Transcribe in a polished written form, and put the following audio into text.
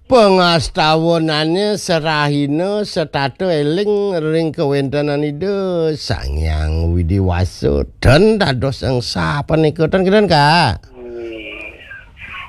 Pengastawonane serahina setato eling ring kewentanan ide Sang Hyang Widiwasa dan dados engsa panikutan kira Kak.